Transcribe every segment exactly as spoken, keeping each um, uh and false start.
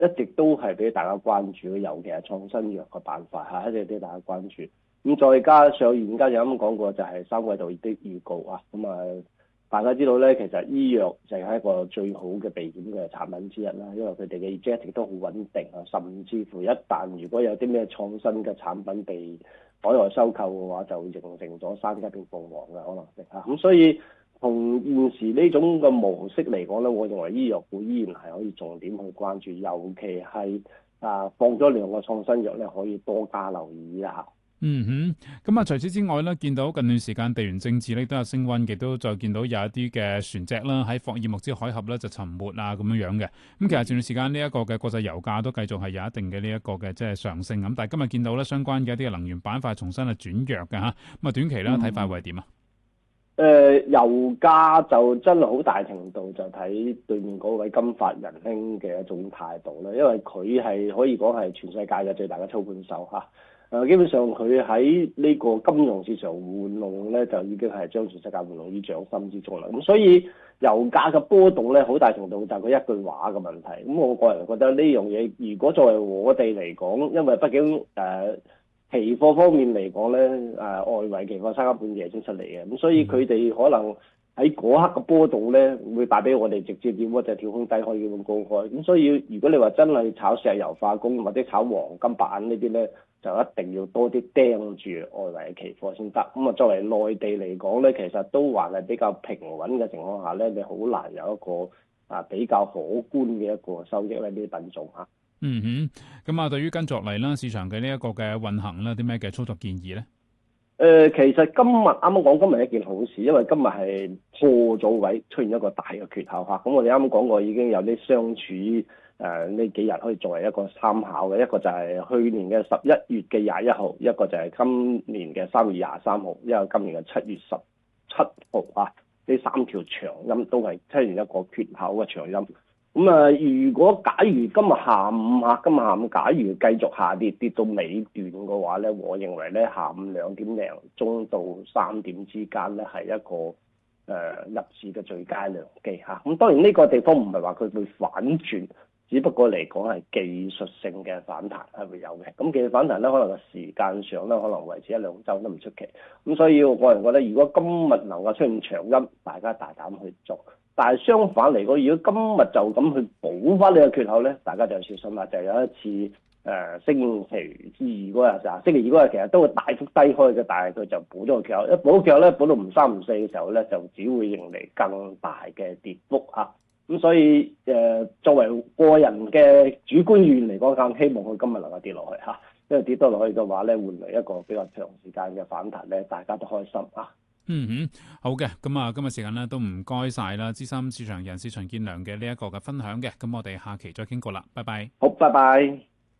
一直都係俾大家關注，尤其係創新藥嘅板塊嚇，一直俾大家關注。咁再加上而家有啱講過，就係三季度的預告啊，咁啊大家知道咧，其實醫藥就係一個最好嘅避險嘅產品之一啦，因為佢哋嘅業績一直都好穩定啊，甚至乎一旦如果有啲咩創新嘅產品被海外收購嘅話，就形成咗三家變鳳凰嘅可能性嚇。咁所以從現時呢種嘅模式嚟講咧，我認為醫藥股依然係可以重點去關注，尤其係啊放咗兩個創新藥咧，可以多加留意一下。 嗯哼，咁啊，除此之外咧，見到近段時間地緣政治咧都有升溫，亦都再見到有一啲嘅船隻啦喺霍爾木茲海峽咧就沉沒啊咁樣樣嘅。咁其實前段時間呢一個嘅國際油價都繼續係有一定嘅呢一個嘅即係上升咁，但係今日見到咧相關嘅一啲嘅能源板塊重新係轉弱嘅嚇。咁啊短期咧睇法會係點啊？ 誒、呃、油價就真係好大程度就睇對面嗰位金發仁兄嘅一種態度啦，因為佢係可以講係全世界嘅最大嘅操盤手嚇。誒、呃、基本上佢喺呢個金融市場玩弄咧，就已經係將全世界玩弄於掌心之中啦。咁所以油價嘅波動咧，好大程度就係佢一句話嘅問題。咁我個人覺得呢樣嘢，如果作為我哋嚟講，因為畢竟誒、呃期貨方面嚟講咧，誒、呃、外圍期貨三更半夜先出嚟嘅，咁所以佢哋可能喺嗰刻嘅波動咧，會帶俾我哋直接點或者跳空低開咁高開。咁所以如果你話真係炒石油化工或者炒黃金板呢啲咧，就一定要多啲盯住外圍嘅期貨先得。咁啊，作為內地嚟講咧，其實都還係比較平穩嘅情況下咧，你好難有一個啊比較可觀嘅一個收益咧，呢啲品種嚇。 嗯哼，咁啊，對於跟住落嚟啦，市場嘅呢一個嘅運行啦，啲咩嘅操作建議咧？ 誒、呃，其實今日啱啱講今日係一件好事，因為今日係破咗位，出現一個大嘅缺口嚇。咁我哋啱啱講過已經有啲相處誒呢幾日可以作為一個參考嘅，一個就係去年嘅十一月嘅廿一號，一個就係今年嘅三月廿三號，一個今年嘅七月十七號啊。呢三條長陰都係出現一個缺口嘅長陰。咁啊、嗯，如果假如今日下午嚇，今日下午假如繼續下跌，跌到尾段嘅話咧，我認為咧下午兩點零鐘到三點之間咧係一個誒、呃、入市嘅最佳良機嚇。咁、嗯、當然呢個地方唔係話佢會反轉，只不過嚟講係技術性嘅反彈係會有嘅。咁技術反彈咧，可能個時間上咧可能維持一兩週都唔出奇。咁所以我個人覺得，如果今日能夠出現長陰，大家大膽去做。但係相反嚟講，如果今日就咁去補翻呢個缺口咧，大家就要小心啦。就有一次誒、呃、星期二嗰日就星期二嗰日其實都會大幅低開嘅，但係佢就補咗個缺口。一補缺口咧，補到唔三唔四嘅時候咧，就只會迎嚟更大嘅跌幅嚇。咁、啊、所以誒、呃，作為個人嘅主觀意願嚟講，更希望佢今日能夠跌落去嚇、啊，因為跌多落去嘅話咧，換嚟一個比較長時間嘅反彈咧，大家都開心啊！ 嗯哼，好嘅，咁啊，今日時間咧都唔該晒啦，資深市場人士陳建良嘅呢一個嘅分享嘅，咁我哋下期再傾過啦，拜拜。 好，拜拜。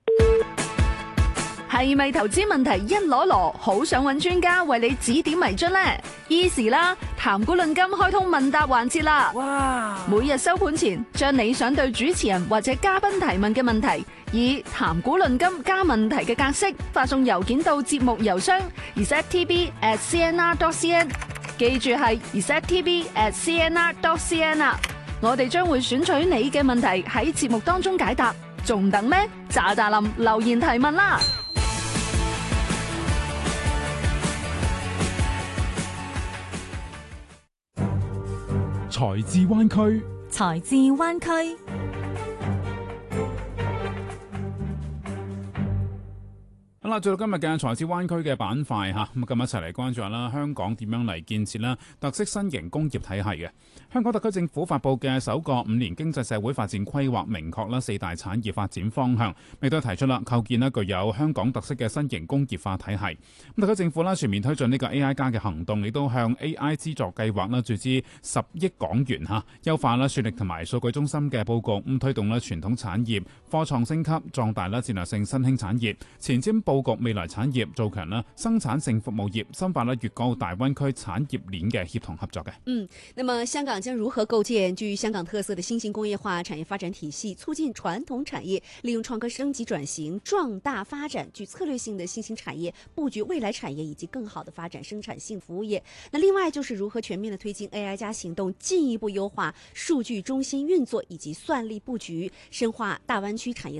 係咪投資問題一籮籮，好想揾專家為你指點迷津呢？依時啦，談股論金開通問答環節啦！哇！每日收盤前，將你想對主持人或者嘉賓提問嘅問題，以談股論金加問題嘅格式發送郵件到節目郵箱 r s e t t b at c n r dot c n， 記住係 r s e t t b at c n r dot c n 啊！我哋將會選取你嘅問題喺節目當中解答，仲等咩？喳喳林留言提問啦！ 財智灣區， 財智灣區。 好啦，做到今日嘅財智灣區嘅板塊吓，咁今日一齊嚟關注下啦，香港點樣嚟建設啦特色新型工業體系嘅。香港特區政府發布嘅首個五年經濟社會發展規劃，明確啦四大產業發展方向，亦都提出啦構建啦具有香港特色嘅新型工業化體系。咁特區政府啦全面推進呢個 A I 加嘅行動，亦都向 A I 資助計劃啦注資十億港元吓，優化啦算力同埋數據中心嘅佈局，咁推動啦傳統產業科創升級，壯大啦戰略性新興產業，前瞻佈佈局未來產業，做強啦生產性服務業，深化啦粵港澳大灣區產業鏈嘅協同合作嘅。 嗯，那麼香港將如何構建具香港特色的新型工業化產業發展體系，促進傳統產業利用創科升級轉型，壯大發展具策略性的新興產業，佈局未來產業以及更好的發展生產性服務業。那另外就是如何全面的推進 A I 加行動，進一步優化數據中心運作以及算力佈局，深化大灣區產業